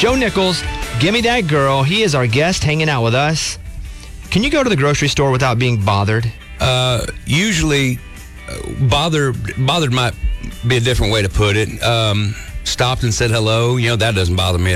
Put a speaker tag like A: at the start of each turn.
A: Joe Nichols, Gimme That Girl. He is our guest hanging out with us. Can you go to the grocery store without being bothered?
B: Usually, bothered might be a different way to put it. Stopped and said hello. That doesn't bother me